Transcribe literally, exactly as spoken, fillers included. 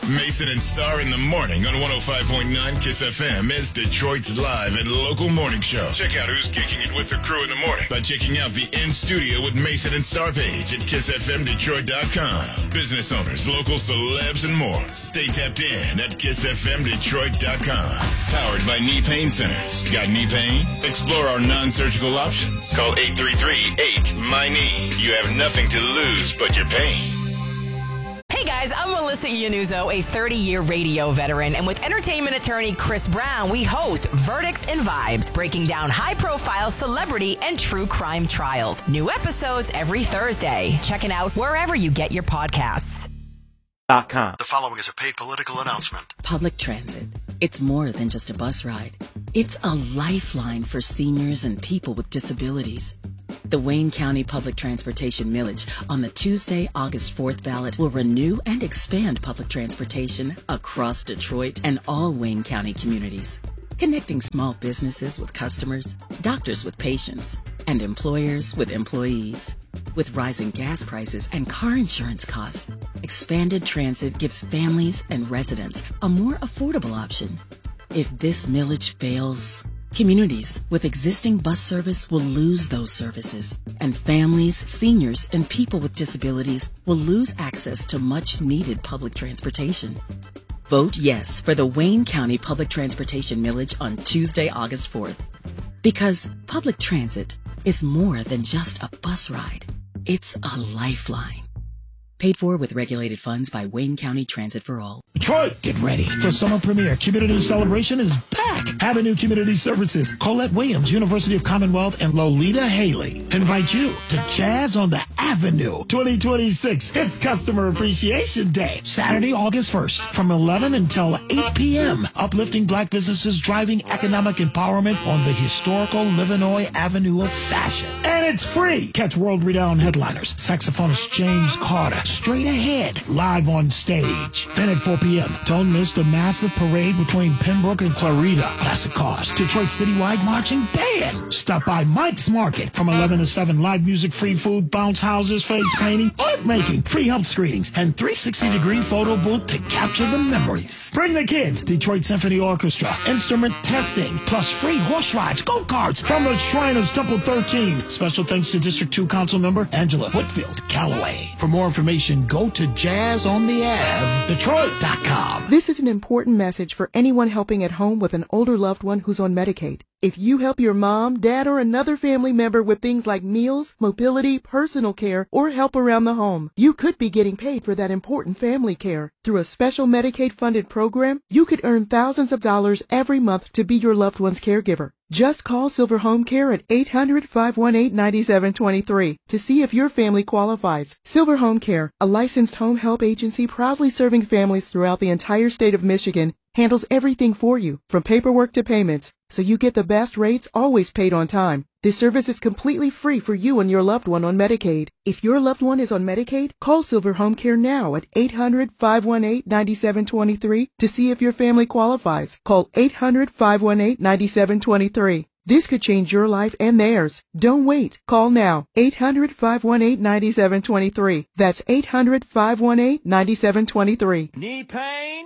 Mason and Star in the morning on one oh five point nine Kiss F M is Detroit's live and local morning show. Check out who's kicking it with the crew in the morning by checking out the In Studio with Mason and Star page at kiss f m detroit dot com. Business owners, local celebs, and more. Stay tapped in at kiss f m detroit dot com. Powered by Knee Pain Centers. Got knee pain? Explore our non-surgical options. Call eight three three, eight, M Y N E. You have nothing to lose but your pain. Hey guys, I'm Melissa Iannuzzo, a thirty-year radio veteran, and with entertainment attorney Chris Brown, we host Verdicts and Vibes, breaking down high-profile celebrity and true crime trials. New episodes every Thursday. Check it out wherever you get your podcasts. The following is a paid political announcement. Public transit. It's more than just a bus ride. It's a lifeline for seniors and people with disabilities. The Wayne County Public Transportation Millage on the Tuesday, August fourth ballot will renew and expand public transportation across Detroit and all Wayne County communities, connecting small businesses with customers, doctors with patients, and employers with employees. With rising gas prices and car insurance costs, expanded transit gives families and residents a more affordable option. If this millage fails, communities with existing bus service will lose those services, and families, seniors, and people with disabilities will lose access to much-needed public transportation. Vote yes for the Wayne County Public Transportation Millage on Tuesday, August fourth. Because public transit is more than just a bus ride. It's a lifeline. Paid for with regulated funds by Wayne County Transit for All. Detroit, get ready for summer premiere. Community Celebration is back. Avenue Community Services, Colette Williams, University of Commonwealth, and Lolita Haley invite you to Jazz on the Avenue twenty twenty-six. It's Customer Appreciation Day, Saturday, August first, from eleven until eight p.m. Uplifting black businesses, driving economic empowerment on the historical Livernois Avenue of fashion. And it's free. Catch world-renowned headliners, saxophonist James Carter, straight ahead, live on stage. Then at four p.m., don't miss the massive parade between Pembroke and Clarita. Classic Cars, Detroit Citywide Marching Band. Stop by Mike's Market from eleven to seven. Live music, free food, bounce houses, face painting, art making, free help screenings, and three sixty degree photo booth to capture the memories. Bring the kids. Detroit Symphony Orchestra, instrument testing, plus free horse rides, go-karts from the Shriners Temple thirteen. Special thanks to District two Council member Angela Whitfield Calloway. For more information, go to jazz on the ave detroit dot com. This is an important message for anyone helping at home with an older loved one who's on Medicaid. If you help your mom, dad, or another family member with things like meals, mobility, personal care, or help around the home, you could be getting paid for that important family care. Through a special Medicaid-funded program, you could earn thousands of dollars every month to be your loved one's caregiver. Just call Silver Home Care at eight hundred, five one eight, nine seven two three to see if your family qualifies. Silver Home Care, a licensed home help agency proudly serving families throughout the entire state of Michigan, handles everything for you, from paperwork to payments, so you get the best rates, always paid on time. This service is completely free for you and your loved one on Medicaid. If your loved one is on Medicaid, call Silver Home Care now at eight hundred, five one eight, nine seven two three to see if your family qualifies. Call eight hundred, five one eight, nine seven two three. This could change your life and theirs. Don't wait. Call now. eight hundred, five one eight, nine seven two three. That's eight hundred, five one eight, nine seven two three. Knee pain?